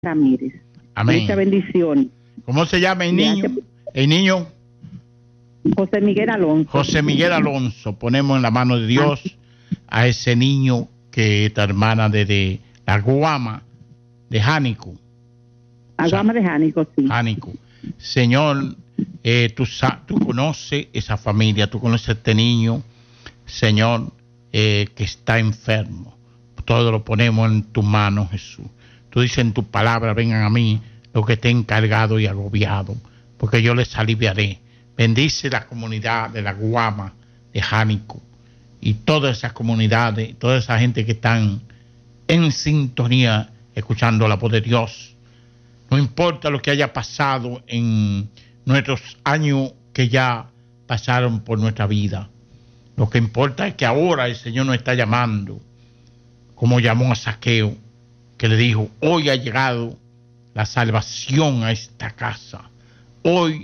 Ramírez. Amén. Muchas bendiciones. ¿Cómo se llama el niño? El niño José Miguel Alonso. José Miguel Alonso. Ponemos en la mano de Dios a ese niño que es hermana de la Guama de Jánico. A Guama de Jánico, sí. Jánico. Señor, tú conoces esa familia, tú conoces a este niño, Señor, que está enfermo. Todo lo ponemos en tus manos, Jesús. Tú dices en tu palabra, vengan a mí los que estén cargados y agobiados, porque yo les aliviaré. Bendice la comunidad de la Guama, de Jánico, y todas esas comunidades, toda esa gente que están en sintonía, escuchando la voz de Dios. No importa lo que haya pasado en nuestros años que ya pasaron por nuestra vida. Lo que importa es que ahora el Señor nos está llamando, como llamó a Zaqueo, que le dijo, hoy ha llegado la salvación a esta casa. Hoy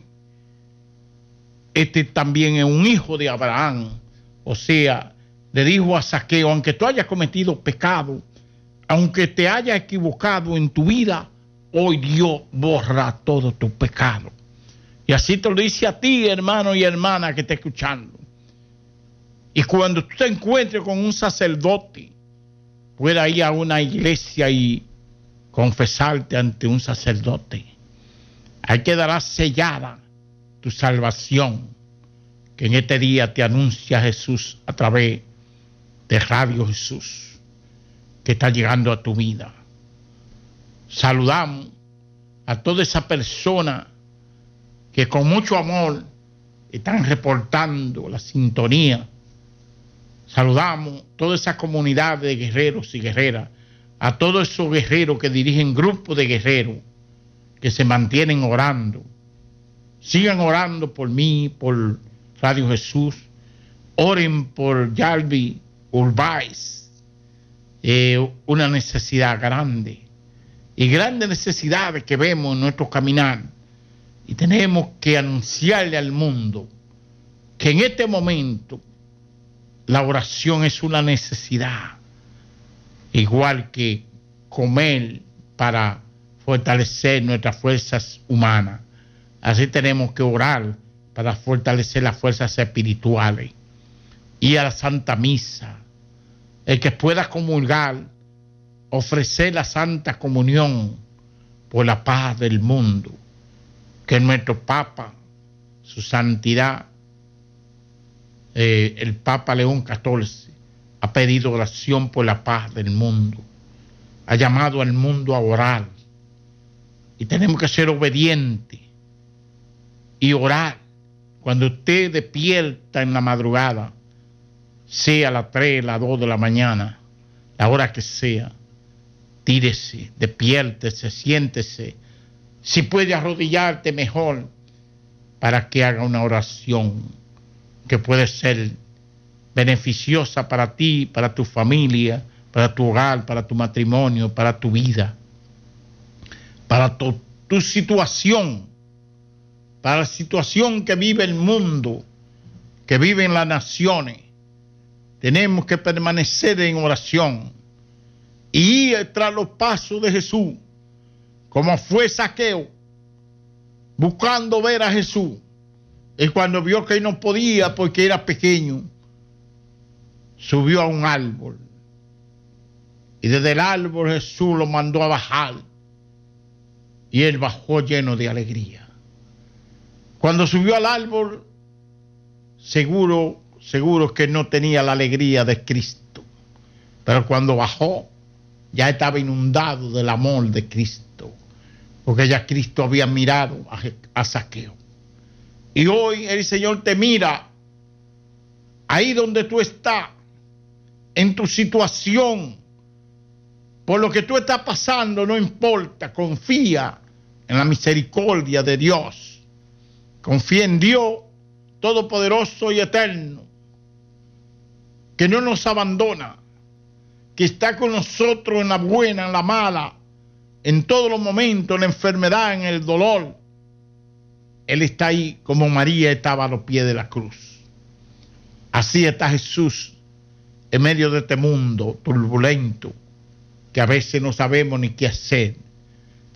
este también es un hijo de Abraham. O sea, le dijo a Zaqueo, aunque tú hayas cometido pecado, aunque te hayas equivocado en tu vida, hoy Dios borra todo tu pecado. Y así te lo dice a ti, hermano y hermana que está escuchando. Y cuando tú te encuentres con un sacerdote, pueda ir a una iglesia y confesarte ante un sacerdote. Ahí quedará sellada tu salvación, que en este día te anuncia Jesús a través de Radio Jesús, que está llegando a tu vida. Saludamos a toda esa persona que con mucho amor están reportando la sintonía. Saludamos a toda esa comunidad de guerreros y guerreras, a todos esos guerreros que dirigen grupos de guerreros que se mantienen orando. Sigan orando por mí, por Radio Jesús. Oren por Yalvi Urbáez. Una necesidad grande. Y grandes necesidades que vemos en nuestro caminar. Y tenemos que anunciarle al mundo que en este momento la oración es una necesidad. Igual que comer para fortalecer nuestras fuerzas humanas. Así tenemos que orar para fortalecer las fuerzas espirituales. Ir a la Santa Misa. El que pueda comulgar, ofrecer la Santa Comunión por la paz del mundo. Que nuestro Papa, su santidad, el Papa León XIV, ha pedido oración por la paz del mundo. Ha llamado al mundo a orar. Y tenemos que ser obedientes y orar. Cuando usted despierta en la madrugada, sea a las 3, las 2 de la mañana, la hora que sea, tírese, despiértese, siéntese. Si puede arrodillarte, mejor, para que haga una oración que puede ser beneficiosa para ti, para tu familia, para tu hogar, para tu matrimonio, para tu vida, para tu situación, para la situación que vive el mundo, que viven las naciones. Tenemos que permanecer en oración y ir tras los pasos de Jesús, como fue Zaqueo, buscando ver a Jesús. Y cuando vio que no podía porque era pequeño, subió a un árbol. Y desde el árbol Jesús lo mandó a bajar. Y él bajó lleno de alegría. Cuando subió al árbol, seguro que no tenía la alegría de Cristo. Pero cuando bajó, ya estaba inundado del amor de Cristo. Porque ya Cristo había mirado a Zaqueo. Y hoy el Señor te mira ahí donde tú estás, en tu situación, por lo que tú estás pasando, no importa, confía en la misericordia de Dios. Confía en Dios Todopoderoso y Eterno, que no nos abandona, que está con nosotros en la buena, en la mala, en todos los momentos, en la enfermedad, en el dolor. Él está ahí como María estaba a los pies de la cruz. Así está Jesús en medio de este mundo turbulento, que a veces no sabemos ni qué hacer.